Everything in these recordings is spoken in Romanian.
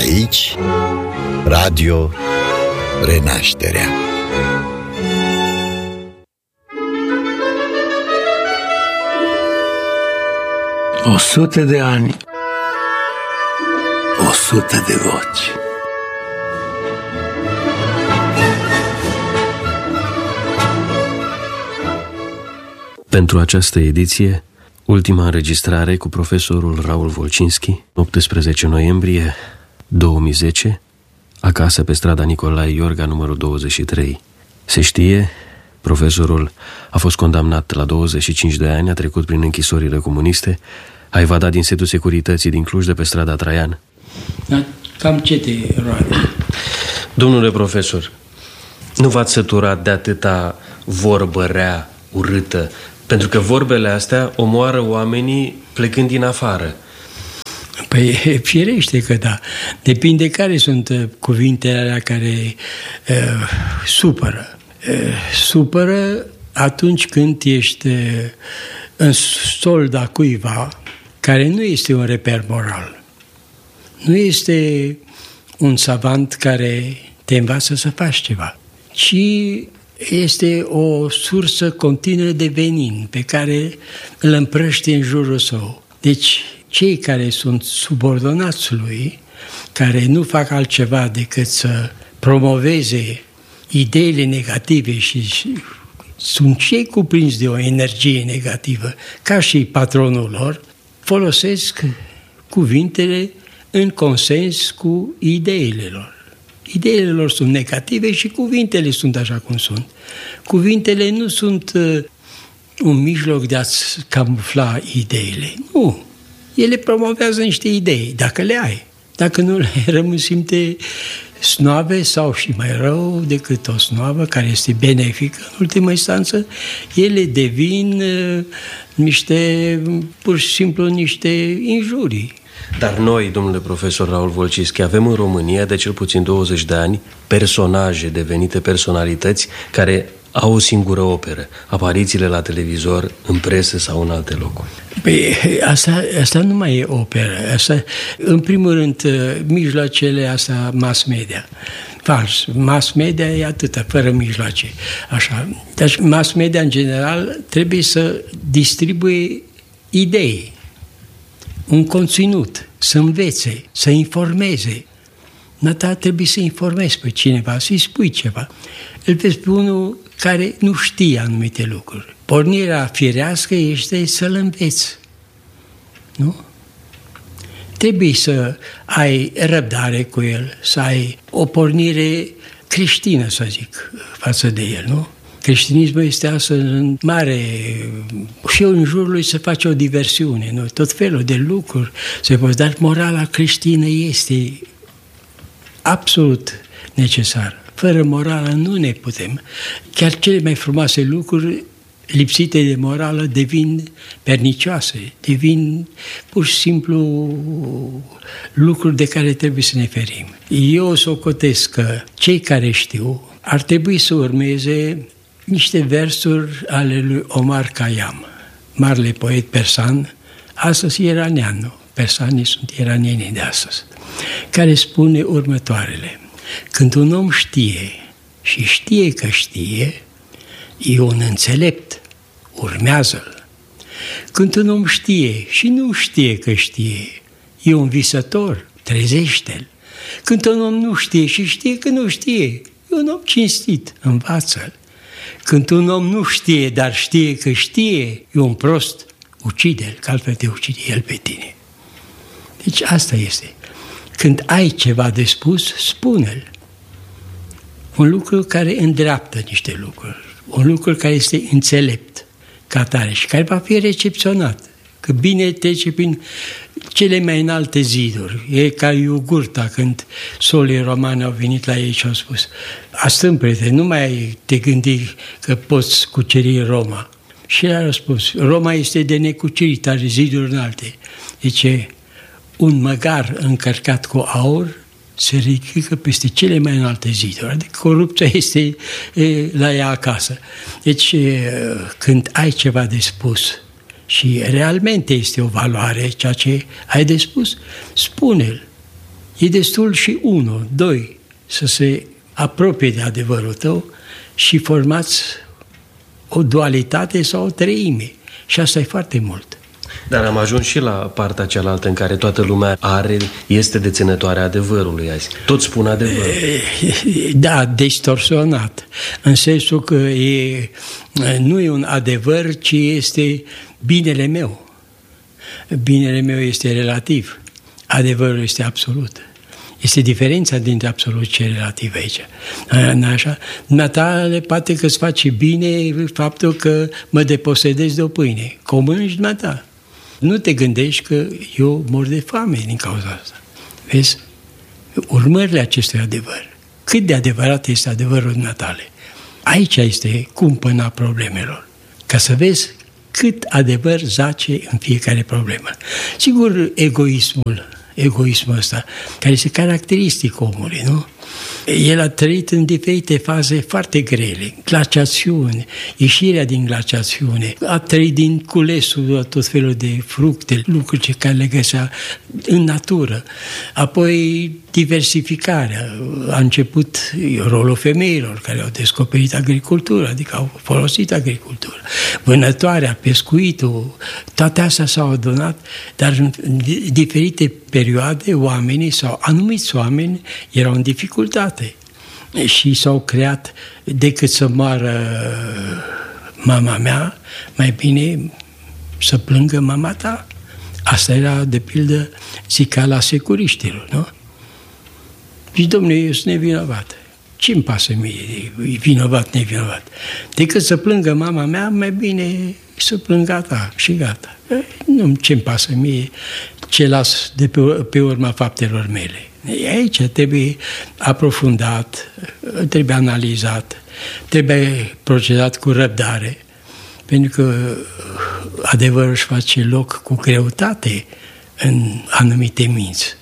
Aici, Radio Renașterea. O 100 de ani, 100 de voci. Pentru această ediție, ultima înregistrare cu profesorul Raul Volcinski, 18 noiembrie 2010, acasă pe strada Nicolae Iorga, numărul 23. Se știe, profesorul a fost condamnat la 25 de ani, a trecut prin închisorile comuniste, a evadat din setul securității din Cluj de pe strada Traian. Dar cam ce te roade? Domnule profesor, nu v-ați săturat de atâta vorbă rea, urâtă? Pentru că vorbele astea omoară oamenii plecând din afară. Păi, firește că da. Depinde care sunt cuvintele alea care supără. Supără atunci când ești în solda cuiva care nu este un reper moral. Nu este un savant care te învață să faci ceva, ci este o sursă continuă de venin pe care îl împrăștie în jurul său. Deci, cei care sunt subordonați lui, care nu fac altceva decât să promoveze ideile negative și sunt cei cuprinși de o energie negativă, ca și patronul lor, folosesc cuvintele în consens cu ideile lor. Ideile lor sunt negative și cuvintele sunt așa cum sunt. Cuvintele nu sunt un mijloc de a-ți camufla ideile. Nu. Ele promovează niște idei, dacă le ai. Dacă nu le ai, rămâi simte snoave sau și mai rău decât o snoavă care este benefică în ultimă instanță, ele devin pur și simplu niște injurii. Dar noi, domnule profesor Raul Volcinski, avem în România de cel puțin 20 de ani personaje devenite personalități care au o singură operă, aparițiile la televizor, în presă sau în alte locuri. Păi, asta nu mai e operă. Asta, în primul rând, mijloacele astea mass media. Fals. Mass media e atâta, fără mijloace. Așa. Deci mass media, în general, trebuie să distribuie idei, un conținut, să învețe, să informeze. Nata trebuie să informezi pe cineva, să-i spui ceva. Îl vezi pe unul care nu știe anumite lucruri. Pornirea firească este să-l înveți. Nu? Trebuie să ai răbdare cu el, să ai o pornire creștină, să zic, față de el, nu? Creștinismul este astăzi în mare și în jurul lui se face o diversiune, nu? Tot felul de lucruri se pot, dar morala creștină este absolut necesară. Fără morală nu ne putem. Chiar cele mai frumoase lucruri lipsite de morală devin pernicioase, devin pur și simplu lucruri de care trebuie să ne ferim. Eu socotesc că cei care știu ar trebui să urmeze niște versuri ale lui Omar Khayyam, marele poet persan, astăzi iranian, persanii sunt iranienii de astăzi, care spune următoarele: când un om știe și știe că știe, e un înțelept, urmează-l. Când un om știe și nu știe că știe, e un visător, trezește-l. Când un om nu știe și știe că nu știe, e un om cinstit, învață-l. Când un om nu știe, dar știe că știe, e un prost, ucide-l, că altfel te ucide el pe tine. Deci asta este. Când ai ceva de spus, spune-l. Un lucru care îndreaptă niște lucruri, un lucru care este înțelept ca tare și care va fi recepționat, că bine trece prin cele mai înalte ziduri. E ca Iugurta, când solii romani au venit la ei și au spus: astâmpere-te, nu mai te gândi că poți cuceri Roma. Și el a răspuns: Roma este de necucerit, are ziduri înalte. Deci un măgar încărcat cu aur se ridică peste cele mai înalte ziduri. Adică corupția este la ea acasă. Deci când ai ceva de spus și realmente este o valoare ceea ce ai de spus, spune-l. E destul și 1, 2 să se apropie de adevărul tău și formați o dualitate sau o treime. Și asta e foarte mult. Dar am ajuns și la partea cealaltă în care toată lumea este deținătoarea adevărului azi. Toți spun adevărul. Da, distorsionat. În sensul că nu e un adevăr, ci este binele meu. Binele meu este relativ. Adevărul este absolut. Este diferența dintre absolut și relativ aici. Așa? Dumneata poate că îți face bine faptul că mă deposedez de o pâine. Că o mănânci dumneata. Nu te gândești că eu mor de foame din cauza asta. Vezi? Urmările acestui adevăr. Cât de adevărat este adevărul dumneatale. Aici este cumpăna problemelor. Ca să vezi cât adevăr zace în fiecare problemă. Sigur, egoismul ăsta, care este caracteristic omului, nu? El a trăit în diferite faze foarte grele, glaciațiune, ieșirea din glaciațiune, a trăit din culesul tot felul de fructe, lucruri care le găsea în natură, apoi diversificarea, a început rolul femeilor care au descoperit agricultura, adică au folosit agricultura, vânătoarea, pescuitul, toate astea s-au adunat, dar în diferite perioade oamenii sau anumiți oameni erau în dificultate și s-au creat, decât să moară mama mea, mai bine să plângă mama ta. Asta era, de pildă, zicala securiștilor, nu? Și, domnule, eu sunt nevinovat. Ce-mi pasă mie, vinovat, nevinovat? Decât să plângă mama mea, mai bine să plângă ta și gata. Nu, ce-mi pasă mie ce las de pe urma faptelor mele. Aici trebuie aprofundat, trebuie analizat, trebuie procedat cu răbdare, pentru că adevărul își face loc cu greutate în anumite minți.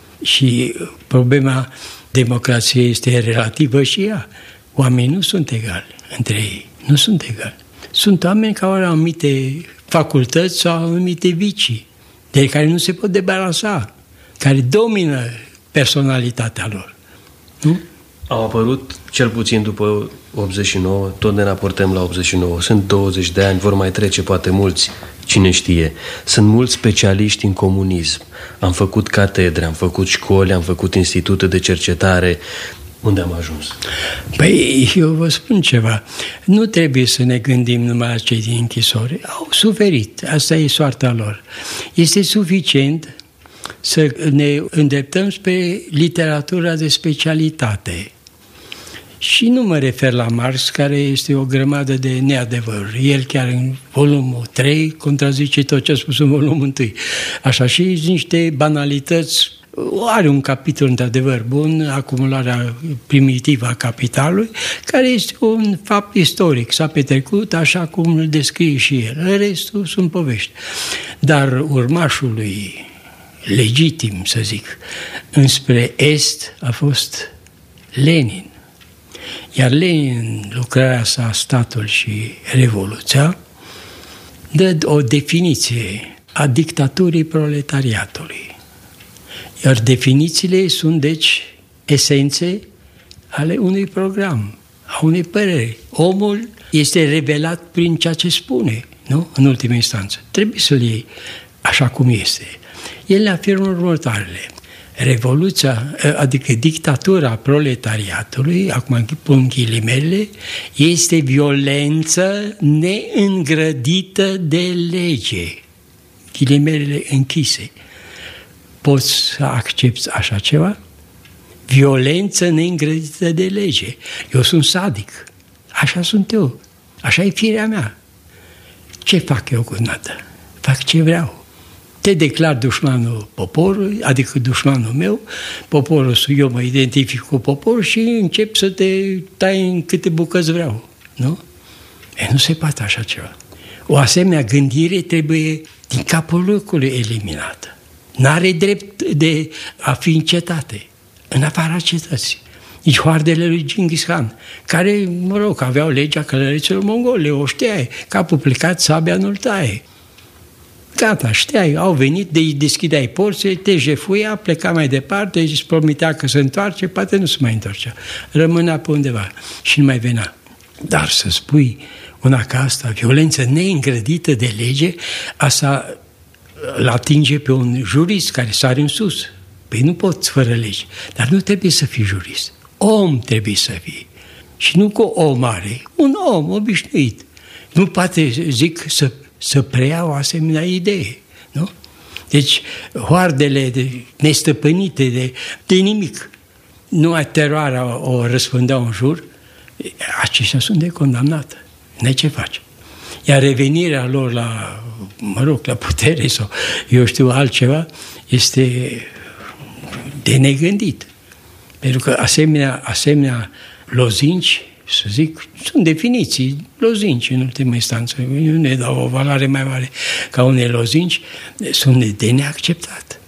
Și problema democrației este relativă și ea. Oamenii nu sunt egali între ei, nu sunt egali. Sunt oameni care au anumite facultăți sau anumite vicii, de care nu se pot debalansa, care domină personalitatea lor. Nu? Au apărut, cel puțin după 89, tot ne raportăm la 89, sunt 20 de ani, vor mai trece poate mulți, cine știe. Sunt mulți specialiști în comunism. Am făcut catedre, am făcut școli, am făcut institute de cercetare. Unde am ajuns? Păi, eu vă spun ceva. Nu trebuie să ne gândim numai la cei din închisori. Au suferit. Asta e soarta lor. Este suficient să ne îndreptăm spre literatura de specialitate. Și nu mă refer la Marx, care este o grămadă de neadevăruri. El chiar în volumul 3 contrazice tot ce a spus în volumul 1. Așa, și niște banalități. Are un capitol într-adevăr bun, acumularea primitivă a capitalului, care este un fapt istoric. S-a petrecut așa cum îl descrie și el. În restul sunt povești. Dar urmașul lui legitim, să zic, înspre est a fost Lenin. Iar Lenin, în lucrarea sa Statul și Revoluția, dă o definiție a dictaturii proletariatului. Iar definițiile sunt, deci, esențe ale unui program, a unei păreri. Omul este revelat prin ceea ce spune, nu? În ultima instanță. Trebuie să-l iei așa cum este. El ne afirmă următoarele. Revoluția, adică dictatura proletariatului, acum pun ghilimele, este violență neîngrădită de lege. Ghilimelele închise. Poți să accepți așa ceva? Violență neîngrădită de lege. Eu sunt sadic. Așa sunt eu. Așa e firea mea. Ce fac eu cu dumneata? Fac ce vreau. Te declar dușmanul poporului, adică dușmanul meu, poporul, eu mă identific cu poporul și încep să te tai în câte bucăți vreau. Nu? Nu se poate așa ceva. O asemenea gândire trebuie din capul locului eliminată. N-are drept de a fi în cetate, în afara cetății. Nici hoardele lui Genghis Khan, care, mă rog, aveau legea călăreților mongole, o știai, capul plecat, sabia nu-l taie. Gata, știai, au venit, deschideai porțile, te jefuia, pleca mai departe, îți promitea că se întoarce, poate nu se mai întorcea. Rămânea pe undeva și nu mai venea. Dar să spui una ca asta, violență neîngrădită de lege, asta îl atinge pe un jurist care sare în sus. Păi nu poți fără lege, dar nu trebuie să fii jurist. Om trebuie să fii. Și nu cu om mare, un om obișnuit. Nu poate, zic, să preia o asemenea idee, nu? Deci, hoardele nestăpânite de nimic, numai teroarea o răspândeau în jur, aceștia sunt de condamnată. N-ai ce face. Iar revenirea lor la putere sau eu știu altceva, este de negândit. Pentru că asemenea lozinci, să zic, sunt definiții, lozinci în ultima instanță, eu ne dau o valoare mai mare ca unei lozinci, sunt de neacceptat.